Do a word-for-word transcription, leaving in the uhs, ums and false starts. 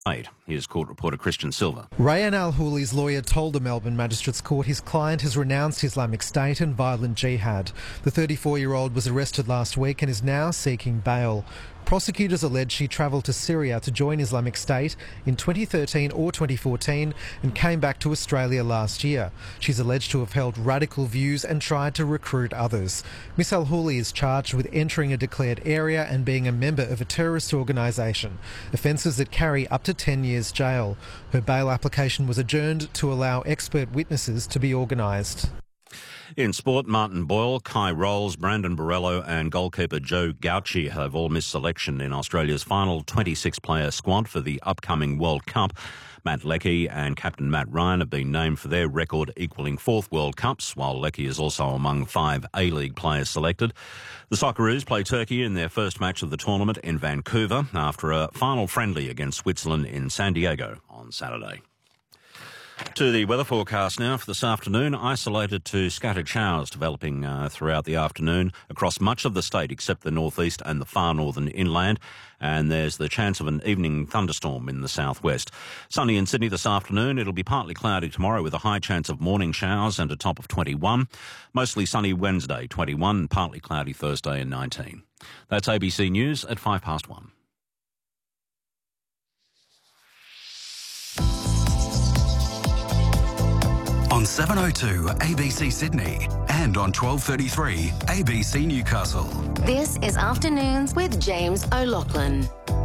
Here's court reporter Christian Silver. Rayan Al-Houli's lawyer told the Melbourne Magistrates Court his client has renounced Islamic State and violent jihad. The thirty-four-year-old was arrested last week and is now seeking bail. Prosecutors allege she travelled to Syria to join Islamic State in twenty thirteen or twenty fourteen and came back to Australia last year. She's alleged to have held radical views and tried to recruit others. Miss Al-Houli is charged with entering a declared area and being a member of a terrorist organisation, offences that carry up to ten years jail. Her bail application was adjourned to allow expert witnesses to be organised. In sport, Martin Boyle, Kai Rolls, Brandon Borello and goalkeeper Joe Gauci have all missed selection in Australia's final twenty-six player squad for the upcoming World Cup. Matt Leckie and captain Matt Ryan have been named for their record equalling fourth World Cups, while Leckie is also among five A-League players selected. The Socceroos play Turkey in their first match of the tournament in Vancouver after a final friendly against Switzerland in San Diego on Saturday. To the weather forecast now for this afternoon. Isolated to scattered showers developing uh, throughout the afternoon across much of the state except the northeast and the far northern inland. And there's the chance of an evening thunderstorm in the southwest. Sunny in Sydney this afternoon. It'll be partly cloudy tomorrow with a high chance of morning showers and a top of twenty-one. Mostly sunny Wednesday, twenty-one. Partly cloudy Thursday and nineteen. That's A B C News at five past one. On seven oh two A B C Sydney and on twelve thirty-three A B C Newcastle. This is Afternoons with James O'Loughlin.